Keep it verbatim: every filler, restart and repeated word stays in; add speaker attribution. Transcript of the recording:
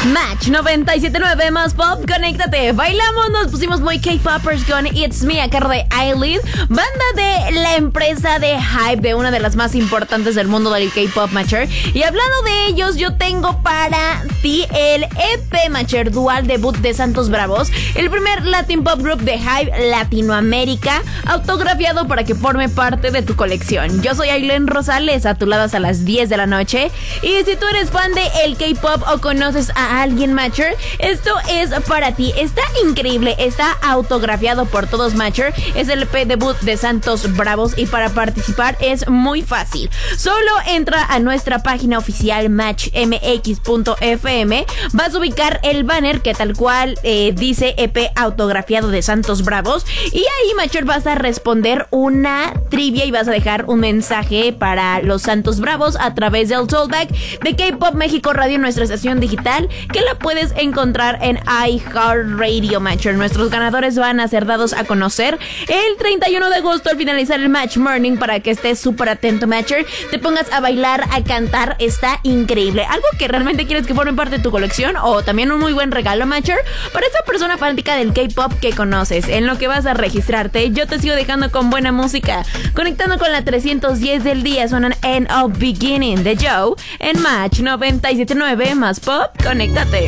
Speaker 1: Match noventa y siete punto nueve más pop, conéctate. Bailamos, nos pusimos muy K-Poppers con It's Me a cargo de Eyelid, banda de la empresa de Hype, de una de las más importantes del mundo del K-Pop, Matcher. Y hablando de ellos, yo tengo para ti el E P, Matcher, dual debut de Santos Bravos, el primer Latin Pop Group de Hype Latinoamérica, autografiado para que forme parte de tu colección. Yo soy Ailén Rosales, a tu lado hasta las diez de la noche. Y si tú eres fan de el K-Pop o conoces a alguien, Matcher, esto es para ti. Está increíble, está autografiado por todos, Matcher. Es el E P debut de Santos Bravos y para participar es muy fácil. Solo entra a nuestra página oficial match m x punto f m, vas a ubicar el banner que tal cual eh, dice E P autografiado de Santos Bravos, y ahí, Matcher, vas a responder una trivia y vas a dejar un mensaje para los Santos Bravos a través del Tollback de K-Pop México Radio, nuestra estación digital, que la puedes encontrar en iHeartRadio, Matcher. Nuestros ganadores van a ser dados a conocer el treinta y uno de agosto al finalizar el Match Morning, para que estés súper atento, Matcher, te pongas a bailar, a cantar. Está increíble. Algo que realmente quieres que forme parte de tu colección, o también un muy buen regalo, Matcher, para esa persona fanática del K-Pop que conoces. En lo que vas a registrarte, yo te sigo dejando con buena música, conectando con la trescientos diez del día. Suenan End of Beginning de Joe en Match noventa y siete punto nueve más pop, conéctate.